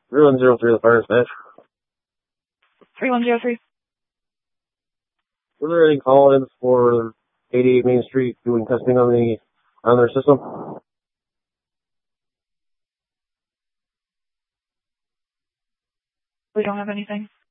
3103 the fire dispatch. 3103. Were there any call-ins for 88 Main Street doing testing on their system? We don't have anything.